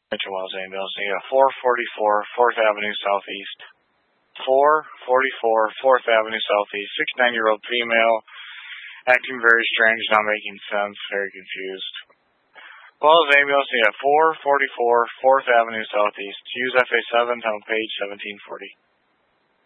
Mitchell Wells ambulance. You got 444 4th Avenue Southeast. 444 4th Avenue Southeast. 69-year-old female, acting very strange, not making sense, very confused. Wells ambulance. You got 444 4th Avenue Southeast. Use FA7, tunnel page 1740.